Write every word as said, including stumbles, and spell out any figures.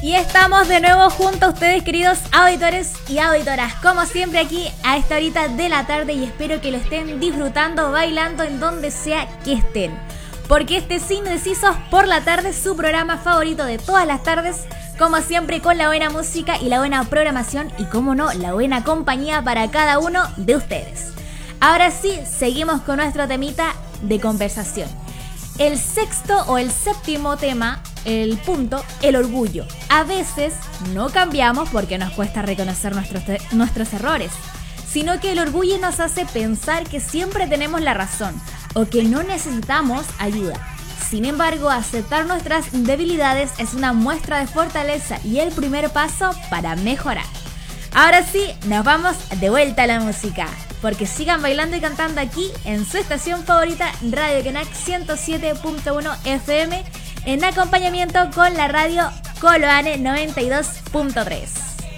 Y estamos de nuevo junto a ustedes, queridos auditores y auditoras, como siempre aquí a esta horita de la tarde, y espero que lo estén disfrutando, bailando en donde sea que estén. Porque este es Indecisos por la Tarde, su programa favorito de todas las tardes, como siempre con la buena música y la buena programación y, como no, la buena compañía para cada uno de ustedes. Ahora sí, seguimos con nuestro temita de conversación. El sexto o el séptimo tema, el punto, el orgullo. A veces no cambiamos porque nos cuesta reconocer nuestros, te- nuestros errores, sino que el orgullo nos hace pensar que siempre tenemos la razón o que no necesitamos ayuda. Sin embargo, aceptar nuestras debilidades es una muestra de fortaleza y el primer paso para mejorar. Ahora sí, nos vamos de vuelta a la música, porque sigan bailando y cantando aquí en su estación favorita, Radio Kenak ciento siete punto uno F M, en acompañamiento con la radio Coloane noventa y dos punto tres.